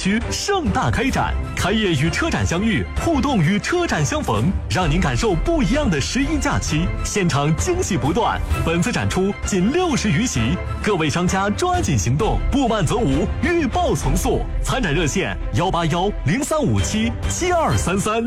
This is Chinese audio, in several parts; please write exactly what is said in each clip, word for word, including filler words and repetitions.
区盛大开展，开业与车展相遇，互动与车展相逢，让您感受不一样的十一假期，现场惊喜不断。本次展出仅六十余席，各位商家抓紧行动，不慢则无，预报从速。参展热线幺八幺零三五七七二三三。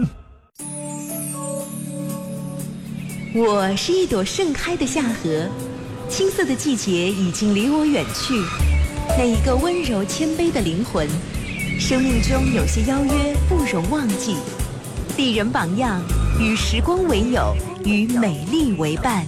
我是一朵盛开的夏荷，青涩的季节已经离我远去。那一个温柔谦卑的灵魂，生命中有些邀约不容忘记。丽人榜样，与时光为友，与美丽为伴。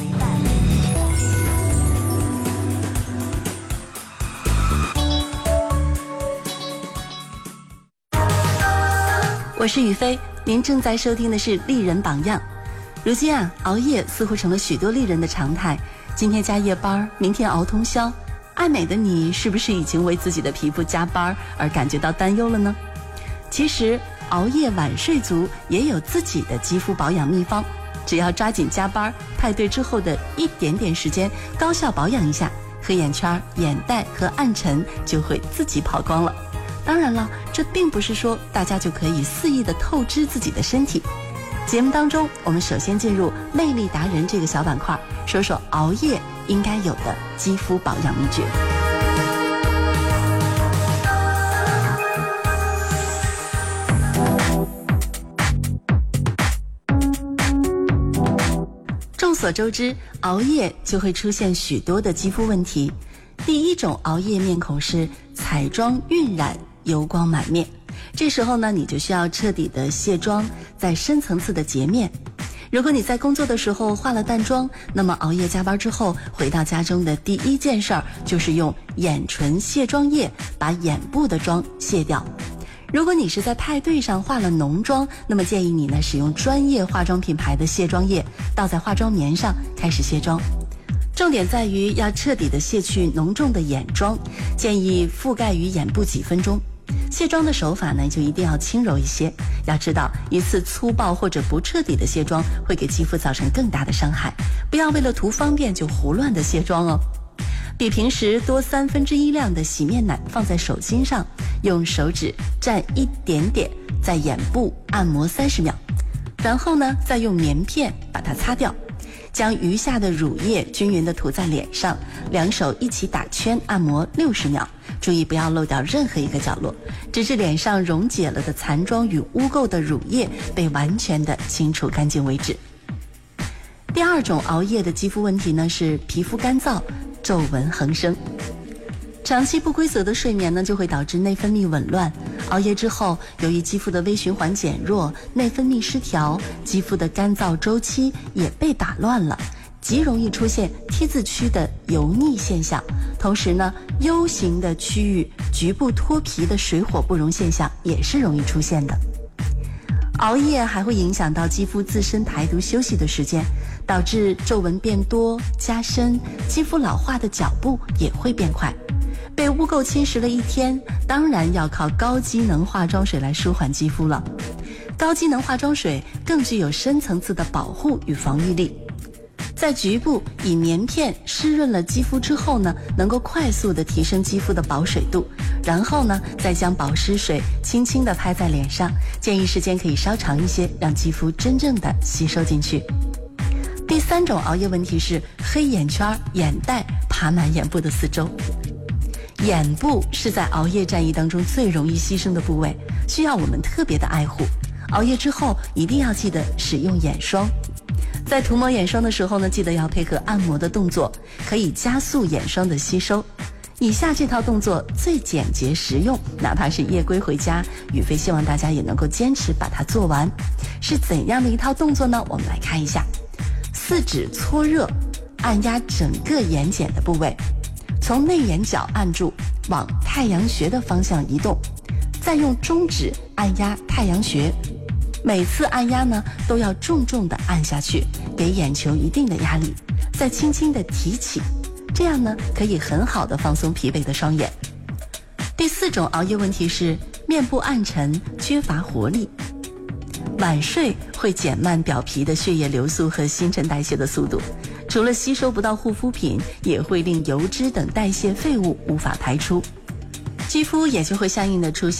我是雨飞，您正在收听的是丽人榜样。如今啊，熬夜似乎成了许多丽人的常态，今天加夜班，明天熬通宵。爱美的你是不是已经为自己的皮肤加班而感觉到担忧了呢？其实熬夜晚睡族也有自己的肌肤保养秘方，只要抓紧加班，派对之后的一点点时间高效保养一下，黑眼圈、眼袋和暗沉就会自己跑光了。当然了，这并不是说大家就可以肆意的透支自己的身体。节目当中，我们首先进入魅力达人这个小板块，说说熬夜应该有的肌肤保养秘诀。众所周知，熬夜就会出现许多的肌肤问题。第一种熬夜面孔是彩妆晕染，油光满面。这时候呢，你就需要彻底的卸妆，再深层次的洁面。如果你在工作的时候化了淡妆，那么熬夜加班之后回到家中的第一件事儿就是用眼唇卸妆液把眼部的妆卸掉。如果你是在派对上化了浓妆，那么建议你呢使用专业化妆品牌的卸妆液，倒在化妆棉上开始卸妆。重点在于要彻底的卸去浓重的眼妆，建议覆盖于眼部几分钟。卸妆的手法呢，就一定要轻柔一些。要知道，一次粗暴或者不彻底的卸妆会给肌肤造成更大的伤害，不要为了图方便就胡乱的卸妆哦。比平时多三分之一量的洗面奶放在手心上，用手指蘸一点点，在眼部按摩三十秒，然后呢，再用棉片把它擦掉。将余下的乳液均匀地涂在脸上，两手一起打圈按摩六十秒，注意不要漏掉任何一个角落，直至脸上溶解了的残妆与污垢的乳液被完全的清除干净为止。第二种熬夜的肌肤问题呢，是皮肤干燥、皱纹横生。长期不规则的睡眠呢，就会导致内分泌紊乱。熬夜之后，由于肌肤的微循环减弱，内分泌失调，肌肤的干燥周期也被打乱了，极容易出现 T 字区的油腻现象。同时呢 U 型的区域局部脱皮的水火不容现象也是容易出现的。熬夜还会影响到肌肤自身排毒休息的时间，导致皱纹变多加深，肌肤老化的脚步也会变快。被污垢侵蚀了一天，当然要靠高机能化妆水来舒缓肌肤了。高机能化妆水更具有深层次的保护与防御力，在局部以棉片湿润了肌肤之后呢，能够快速的提升肌肤的保水度，然后呢，再将保湿水轻轻的拍在脸上，建议时间可以稍长一些，让肌肤真正的吸收进去。第三种熬夜问题是黑眼圈、眼袋爬满眼部的四周。眼部是在熬夜战役当中最容易牺牲的部位，需要我们特别的爱护。熬夜之后一定要记得使用眼霜，在涂抹眼霜的时候呢，记得要配合按摩的动作，可以加速眼霜的吸收。以下这套动作最简洁实用，哪怕是夜归回家，宇飞希望大家也能够坚持把它做完。是怎样的一套动作呢？我们来看一下。四指搓热，按压整个眼睑的部位，从内眼角按住，往太阳穴的方向移动，再用中指按压太阳穴。每次按压呢，都要重重地按下去，给眼球一定的压力，再轻轻地提起，这样呢，可以很好地放松疲惫的双眼。第四种熬夜问题是面部暗沉，缺乏活力。晚睡会减慢表皮的血液流速和新陈代谢的速度，除了吸收不到护肤品，也会令油脂等代谢废物无法排出，肌肤也就会相应的出现